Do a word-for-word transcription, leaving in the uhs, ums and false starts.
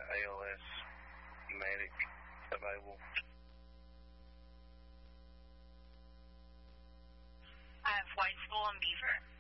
A L S medic available. I have Whitesville and Beaver.